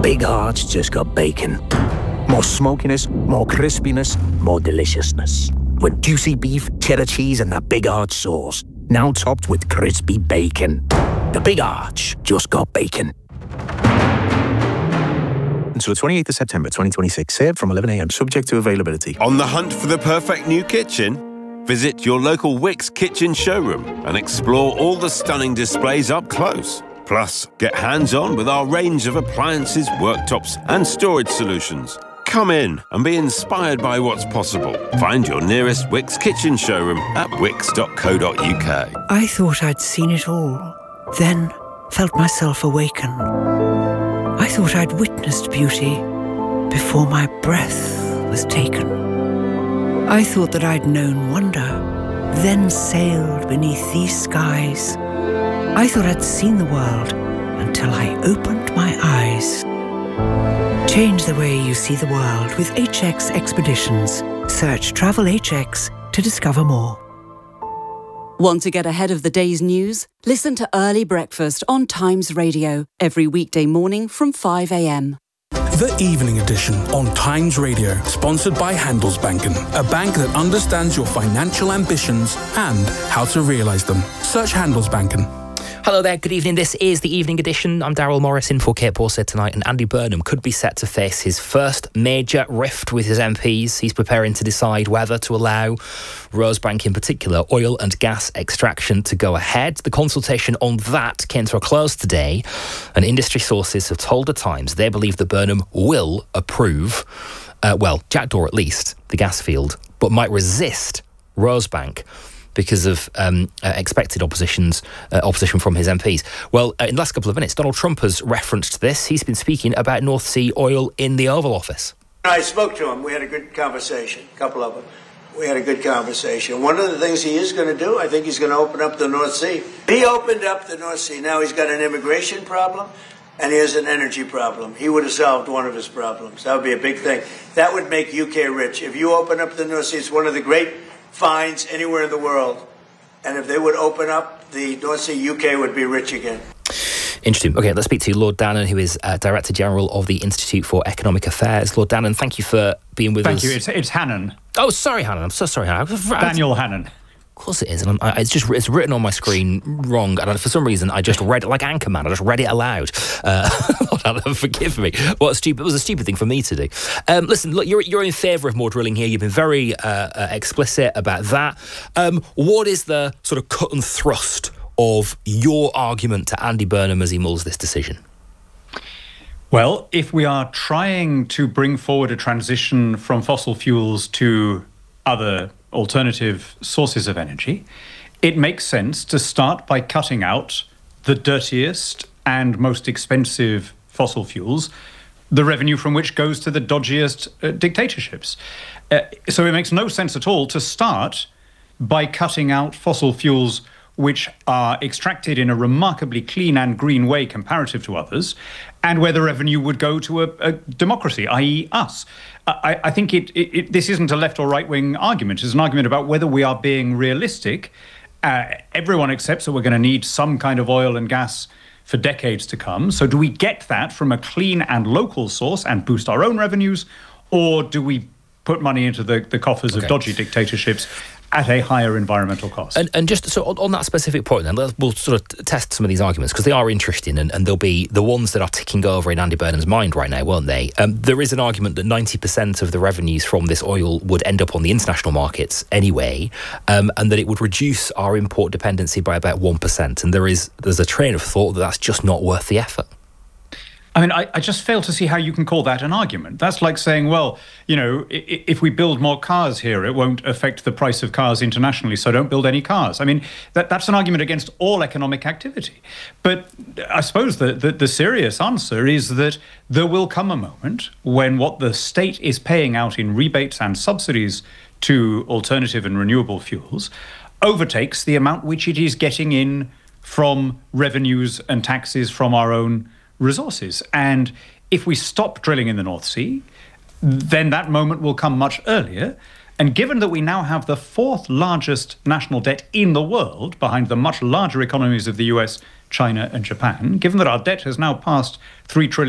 Big Arch just got bacon. More smokiness, more crispiness, more deliciousness. With juicy beef, cheddar cheese and that Big Arch sauce. Now topped with crispy bacon. The Big Arch just got bacon. Until the 28th of September 2026. Served from 11 a.m. Subject to availability. On the hunt for the perfect new kitchen? Visit your local Wickes kitchen showroom and explore all the stunning displays up close. Plus, get hands-on with our range of appliances, worktops and storage solutions. Come in and be inspired by what's possible. Find your nearest Wickes kitchen showroom at wickes.co.uk. I thought I'd seen it all, then felt myself awaken. I thought I'd witnessed beauty before my breath was taken. I thought that I'd known wonder, then sailed beneath these skies. I thought I'd seen the world until I opened my eyes. Change the way you see the world with HX Expeditions. Search Travel HX to discover more. Want to get ahead of the day's news? Listen to Early Breakfast on Times Radio every weekday morning from 5 a.m. The Evening Edition on Times Radio, sponsored by Handelsbanken, a bank that understands your financial ambitions and how to realise them. Search Handelsbanken. Hello there, good evening. This is the Evening Edition. I'm Daryl Morris in for Kate Borsett tonight, and Andy Burnham could be set to face his first major rift with his MPs. He's preparing to decide whether to allow Rosebank in particular oil and gas extraction to go ahead. The consultation on that came to a close today, and industry sources have told The Times they believe that Burnham will approve, Jackdaw at least, the gas field, but might resist Rosebank because of expected opposition from his MPs. Well, in the last couple of minutes, Donald Trump has referenced this. He's been speaking about North Sea oil in the Oval Office. I spoke to him. We had a good conversation, a couple of them. We had a good conversation. One of the things he is going to do, I think he's going to open up the North Sea. He opened up the North Sea. Now he's got an immigration problem and he has an energy problem. He would have solved one of his problems. That would be a big thing. That would make UK rich. If you open up the North Sea, it's one of the great finds anywhere in the world. And if they would open up the North Sea, UK would be rich again. Interesting. OK, let's speak to Lord Dannan, who is Director General of the Institute for Economic Affairs. Lord Dannan, thank you for being with us. Thank you. It's Hannan. Oh, sorry, Hannan. I'm so sorry, Hannan. Daniel Hannan. Of course it is. And it's written on my screen wrong. And for some reason, I just read it like Anchorman. I just read it aloud. Forgive me. It was a stupid thing for me to do. Listen, look, you're in favour of more drilling here. You've been very explicit about that. What is the sort of cut and thrust of your argument to Andy Burnham as he mulls this decision? Well, if we are trying to bring forward a transition from fossil fuels to other alternative sources of energy, it makes sense to start by cutting out the dirtiest and most expensive fossil fuels, the revenue from which goes to the dodgiest dictatorships. So it makes no sense at all to start by cutting out fossil fuels which are extracted in a remarkably clean and green way comparative to others, and where the revenue would go to a democracy, i.e. us. I think this isn't a left or right-wing argument. It's an argument about whether we are being realistic. Everyone accepts that we're going to need some kind of oil and gas for decades to come. So do we get that from a clean and local source and boost our own revenues, or do we put money into the coffers of dodgy dictatorships at a higher environmental cost? And just so on that specific point then, we'll sort of test some of these arguments because they are interesting and they'll be the ones that are ticking over in Andy Burnham's mind right now, won't they? There is an argument that 90% of the revenues from this oil would end up on the international markets anyway, and that it would reduce our import dependency by about 1%. And there's a train of thought that that's just not worth the effort. I mean, I just fail to see how you can call that an argument. That's like saying, well, you know, if we build more cars here, it won't affect the price of cars internationally, so don't build any cars. I mean, that's an argument against all economic activity. But I suppose the serious answer is that there will come a moment when what the state is paying out in rebates and subsidies to alternative and renewable fuels overtakes the amount which it is getting in from revenues and taxes from our own resources. And if we stop drilling in the North Sea, then that moment will come much earlier. And given that we now have the fourth largest national debt in the world, behind the much larger economies of the US, China and Japan, given that our debt has now passed $3 trillion